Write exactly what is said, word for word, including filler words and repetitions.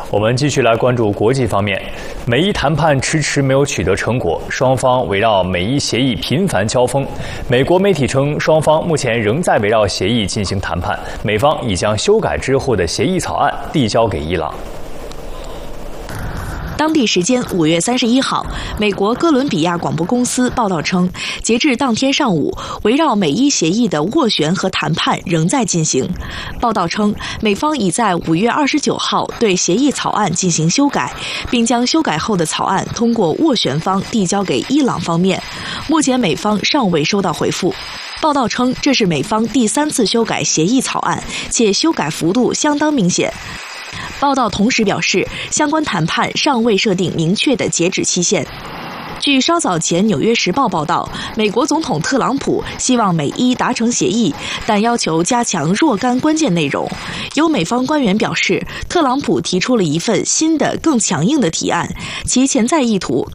我们继续来关注国际方面，美伊谈判迟迟没有取得成果，双方围绕美伊协议频繁交锋。美国媒体称，双方目前仍在围绕协议进行谈判，美方已将修改之后的协议草案递交给伊朗。 当地时间五月三十一号，美国哥伦比亚广播公司报道称，截至当天上午，围绕美伊协议的斡旋和谈判仍在进行。报道称，美方已在五月二十九号对协议草案进行修改，并将修改后的草案通过斡旋方递交给伊朗方面。目前美方尚未收到回复。报道称，这是美方第三次修改协议草案，且修改幅度相当明显。报道同时表示，相关谈判尚未设定明确的截止期限。据稍早前《纽约时报》报道，美国总统特朗普希望美伊达成协议，但要求加强若干关键内容。有美方官员表示，特朗普提出了一份新的、更强硬的提案，其潜在意图